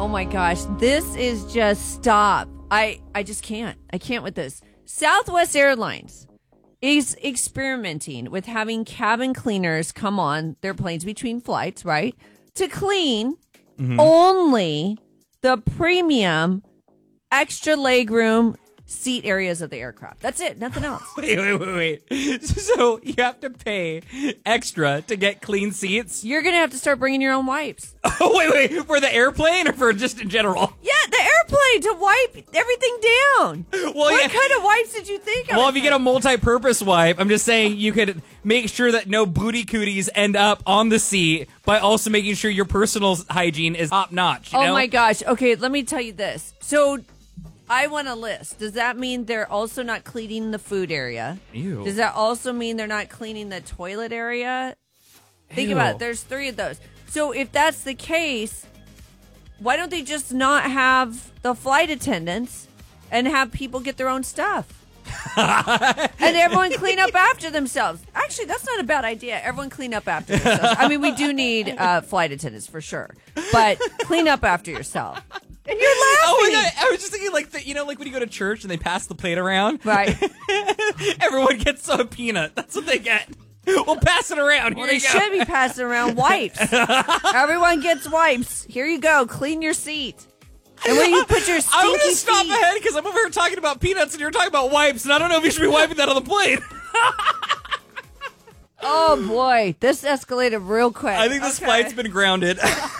Oh my gosh, this is just stop. I just can't. I can't with this. Southwest Airlines is experimenting with having cabin cleaners come on their planes between flights, right? To clean only the premium extra legroom seat areas of the aircraft. That's it. Nothing else. Wait. So you have to pay extra to get clean seats? You're going to have to start bringing your own wipes. Oh, wait. For the airplane or for just in general? Yeah, the airplane to wipe everything down. What kind of wipes did you think of? Well, if you get a multi-purpose wipe, I'm just saying you could make sure that no booty cooties end up on the seat by also making sure your personal hygiene is top-notch. Oh, my gosh. Okay, let me tell you this. So I want a list. Does that mean they're also not cleaning the food area? Ew. Does that also mean they're not cleaning the toilet area? Think about it. There's 3 of those. So if that's the case, why don't they just not have the flight attendants and have people get their own stuff? And everyone clean up after themselves. Actually, that's not a bad idea. Everyone clean up after themselves. I mean, we do need flight attendants for sure. But clean up after yourself. And you're laughing. Oh, I was just thinking, like when you go to church and they pass the plate around, right? Everyone gets a peanut. That's what they get. We'll pass it around. Well, they should be passing around wipes. Everyone gets wipes. Here you go. Clean your seat. And when you put your stinky I'm going to stop feet... ahead because I'm over here talking about peanuts and you're talking about wipes, and I don't know if you should be wiping that on the plate. Oh boy, this escalated real quick. I think this flight's been grounded.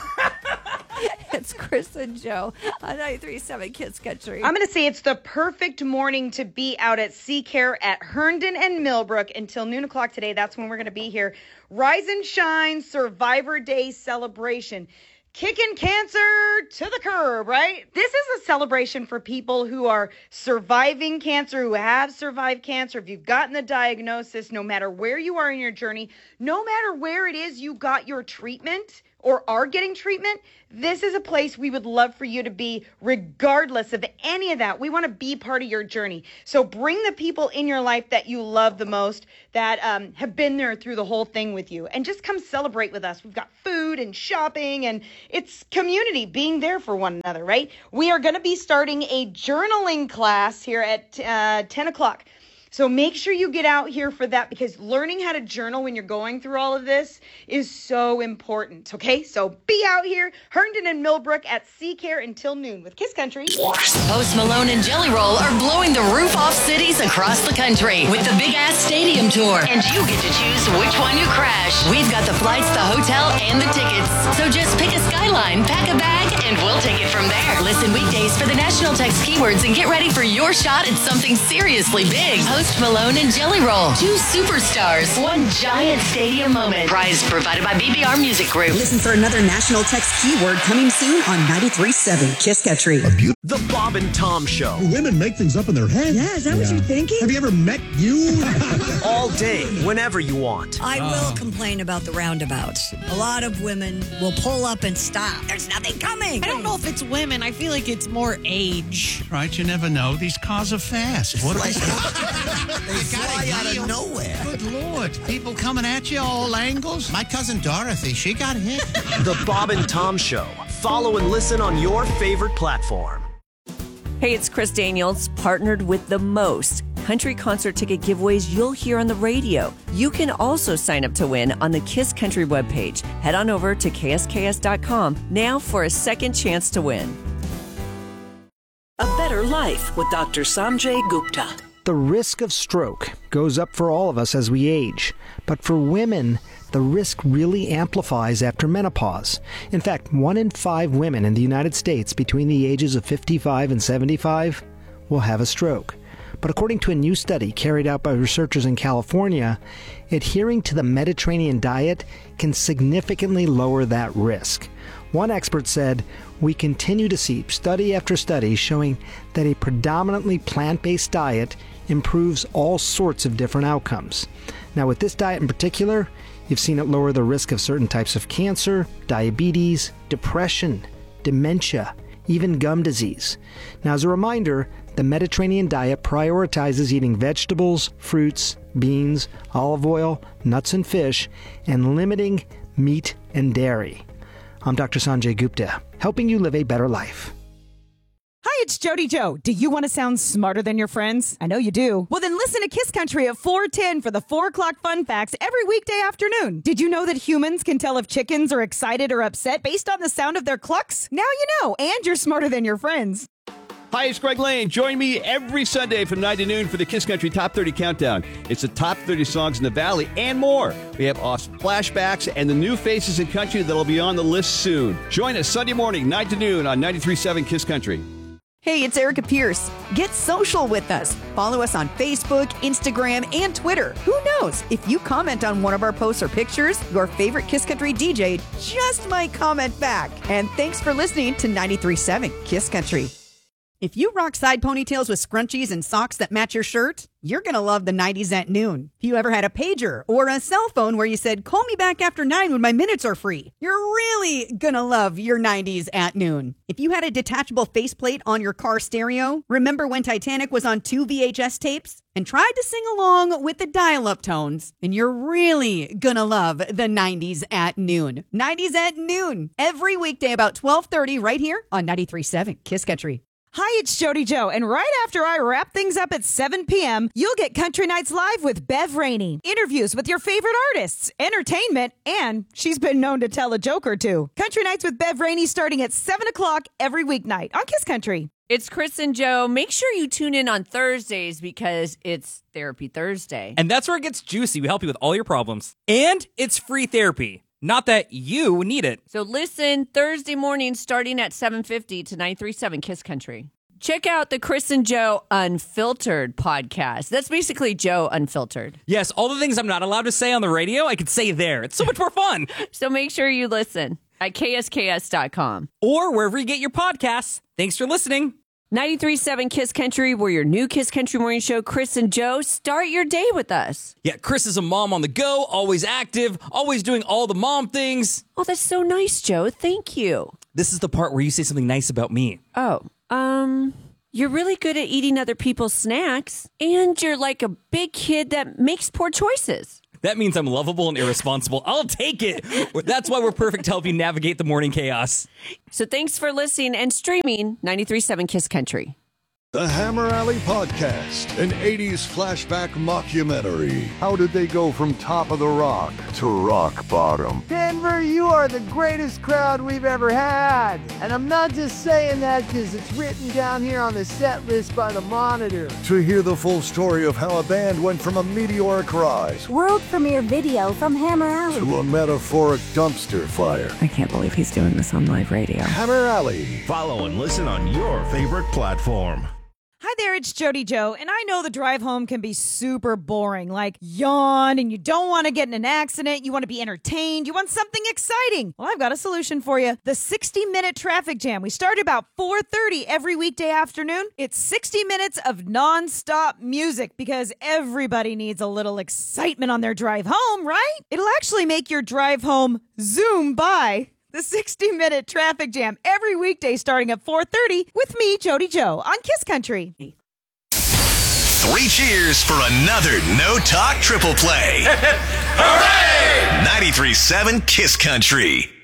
It's Chris and Joe on 93.7 Kids Country. I'm going to say it's the perfect morning to be out at Sea Care at Herndon and Millbrook until noon o'clock today. That's when we're going to be here. Rise and Shine Survivor Day celebration. Kicking cancer to the curb, right? This is a celebration for people who are surviving cancer, who have survived cancer. If you've gotten the diagnosis, no matter where you are in your journey, no matter where it is you got your treatment or are getting treatment, this is a place we would love for you to be regardless of any of that. We want to be part of your journey. So bring the people in your life that you love the most, that have been there through the whole thing with you, and just come celebrate with us. We've got food and shopping, and it's community, being there for one another, right? We are going to be starting a journaling class here at 10 o'clock. So make sure you get out here for that, because learning how to journal when you're going through all of this is so important, okay? So be out here, Herndon and Millbrook at Sea Care until noon with Kiss Country. Post Malone and Jelly Roll are blowing the roof off cities across the country with the Big Ass Stadium Tour. And you get to choose which one you crash. We've got the flights, the hotel, and the tickets. So just pick a Skyline, pack a bag, and we'll take it from there. Listen weekdays for the national text keywords and get ready for your shot at something seriously big. Post Malone and Jelly Roll. 2 superstars. 1 giant stadium moment. Prize provided by BBR Music Group. Listen for another national text keyword coming soon on 93.7 Kiss Country. The Bob and Tom Show. Women make things up in their head. Yeah, is that what you're thinking? Have you ever met you? All day, whenever you want. I will complain about the roundabouts. A lot of women will pull up and stop. There's nothing coming. I don't know if it's women. I feel like it's more age. Right, you never know. These cars are fast. What They fly out of nowhere. Good Lord. People coming at you all angles. My cousin Dorothy, she got hit. The Bob and Tom Show. Follow and listen on your favorite platform. Hey, it's Chris Daniels, partnered with the most country concert ticket giveaways you'll hear on the radio. You can also sign up to win on the Kiss Country webpage. Head on over to ksks.com now for a second chance to win. A better life with Dr. Sanjay Gupta. The risk of stroke goes up for all of us as we age, but for women, the risk really amplifies after menopause. In fact, 1 in 5 women in the United States between the ages of 55 and 75 will have a stroke. But according to a new study carried out by researchers in California, adhering to the Mediterranean diet can significantly lower that risk. One expert said, "We continue to see study after study showing that a predominantly plant-based diet improves all sorts of different outcomes." Now, with this diet in particular, you've seen it lower the risk of certain types of cancer, diabetes, depression, dementia, even gum disease. Now, as a reminder, the Mediterranean diet prioritizes eating vegetables, fruits, beans, olive oil, nuts and fish, and limiting meat and dairy. I'm Dr. Sanjay Gupta. helping you live a better life. Hi, it's Jody Joe. Do you want to sound smarter than your friends? I know you do. Well, then listen to Kiss Country at 4:10 for the 4 o'clock fun facts every weekday afternoon. Did you know that humans can tell if chickens are excited or upset based on the sound of their clucks? Now you know, and you're smarter than your friends. Hi, it's Greg Lane. Join me every Sunday from 9 to noon for the Kiss Country Top 30 Countdown. It's the top 30 songs in the Valley and more. We have awesome flashbacks and the new faces in country that'll be on the list soon. Join us Sunday morning, 9 to noon on 93.7 Kiss Country. Hey, it's Erica Pierce. Get social with us. Follow us on Facebook, Instagram, and Twitter. Who knows? If you comment on one of our posts or pictures, your favorite Kiss Country DJ just might comment back. And thanks for listening to 93.7 Kiss Country. If you rock side ponytails with scrunchies and socks that match your shirt, you're going to love the 90s at noon. If you ever had a pager or a cell phone where you said, call me back after 9 when my minutes are free, you're really going to love your 90s at noon. If you had a detachable faceplate on your car stereo, remember when Titanic was on 2 VHS tapes and tried to sing along with the dial-up tones, then you're really going to love the 90s at noon. 90s at noon, every weekday about 12:30 right here on 93.7 Kiss Country. Hi, it's Jody Joe, and right after I wrap things up at 7 p.m., you'll get Country Nights Live with Bev Rainey. Interviews with your favorite artists, entertainment, and she's been known to tell a joke or two. Country Nights with Bev Rainey starting at 7 o'clock every weeknight on Kiss Country. It's Chris and Joe. Make sure you tune in on Thursdays because it's Therapy Thursday. And that's where it gets juicy. We help you with all your problems. And it's free therapy. Not that you need it. So listen Thursday morning starting at 7:50 to 93.7 Kiss Country. Check out the Chris and Joe Unfiltered podcast. That's basically Joe Unfiltered. Yes, all the things I'm not allowed to say on the radio, I could say there. It's so much more fun. So make sure you listen at ksks.com. Or wherever you get your podcasts. Thanks for listening. 93.7 Kiss Country, we're your new Kiss Country morning show. Chris and Joe, start your day with us. Yeah, Chris is a mom on the go, always active, always doing all the mom things. Oh, that's so nice, Joe. Thank you. This is the part where you say something nice about me. Oh, you're really good at eating other people's snacks, and you're like a big kid that makes poor choices. That means I'm lovable and irresponsible. I'll take it. That's why we're perfect to help you navigate the morning chaos. So thanks for listening and streaming 93.7 Kiss Country. The Hammer Alley Podcast, an 80s flashback mockumentary. How did they go from top of the rock to rock bottom? Denver, you are the greatest crowd we've ever had. And I'm not just saying that because it's written down here on the set list by the Monitor. To hear the full story of how a band went from a meteoric rise, world premiere video from Hammer Alley, to a metaphoric dumpster fire. I can't believe he's doing this on live radio. Hammer Alley. Follow and listen on your favorite platform. Hi there, it's Jody Joe, and I know the drive home can be super boring, like yawn, and you don't want to get in an accident, you want to be entertained, you want something exciting. Well, I've got a solution for you. The 60-minute traffic jam. We start about 4:30 every weekday afternoon. It's 60 minutes of non-stop music because everybody needs a little excitement on their drive home, right? It'll actually make your drive home zoom by. The 60-minute traffic jam every weekday starting at 4:30 with me, Jody Joe, on Kiss Country. 3 cheers for another No Talk triple play. Hooray! 93.7 Kiss Country.